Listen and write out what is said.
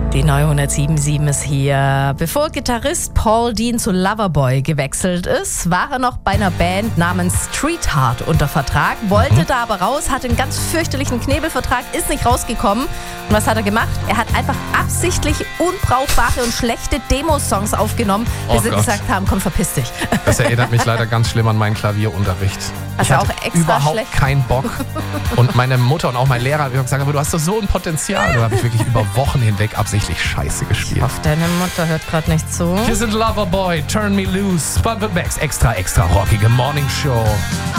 Die neue 107.7 ist hier. Bevor Gitarrist Paul Dean zu Loverboy gewechselt ist, war er noch bei einer Band namens Streetheart unter Vertrag, wollte da aber raus, hatte einen ganz fürchterlichen Knebelvertrag, ist nicht rausgekommen. Und was hat er gemacht? Er hat einfach absichtlich unbrauchbare und schlechte Demo-Songs aufgenommen, bis sie gesagt haben, komm, verpiss dich. Das erinnert mich leider ganz schlimm an meinen Klavierunterricht. Also ich hatte auch extra überhaupt schlecht? keinen Bock. Und meine Mutter und auch mein Lehrer haben gesagt, aber du hast doch so ein Potenzial. Da habe ich wirklich über Wochen hinweg absichtlich Scheiße gespielt. Ich hoffe, deine Mutter hört gerade nicht zu. Hier sind Loverboy, Turn Me Loose, Spud Max, extra rockige Morning Show.